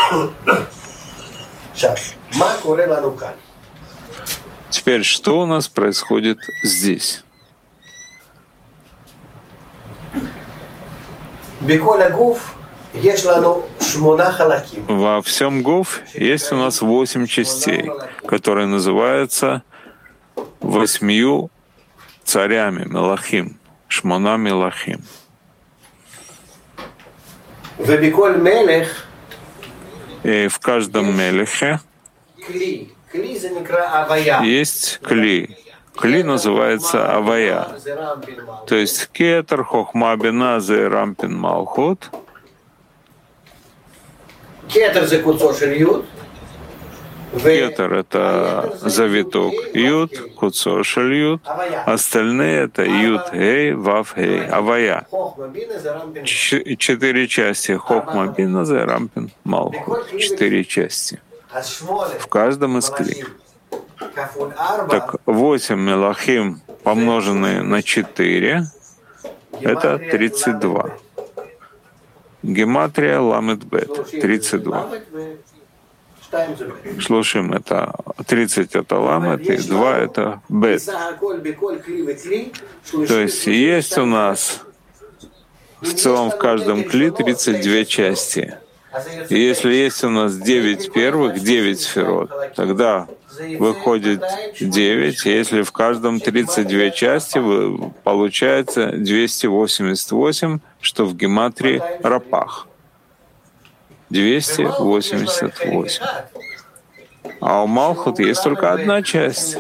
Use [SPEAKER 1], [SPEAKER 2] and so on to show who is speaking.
[SPEAKER 1] Теперь, что у нас происходит здесь? Во всем гуф есть у нас 8 частей, которые называются 8 царями, мелахим, шмона мелахим. И в каждом мелехе есть кли. Кли называется авая. То есть кетер, хохма, бина, зе, рампин, малхут. Кетер — это завиток юд, куцо шельют. Остальные — это юд, гей, вав, гей, авая. 4 части хохма, бина, зе, рампин, малхут. 4 части. В каждом из кли. Так 8 мелахим, помноженные на 4, это 32. Гематрия ламет бет, 32. Слушаем, это 30 — это ламет, и 2 — это бет. То есть у нас в целом в каждом кли 32 части. И если есть у нас 9 первых, 9 сферот, тогда выходит 9. Если в каждом 32 части, получается 288, что в гематрии рапах. 288. А у Малхут есть только одна часть.